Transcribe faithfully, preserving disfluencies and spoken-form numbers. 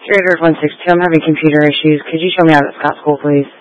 Raiders one six two, I'm having computer issues. Could you show me out at Scott School, please?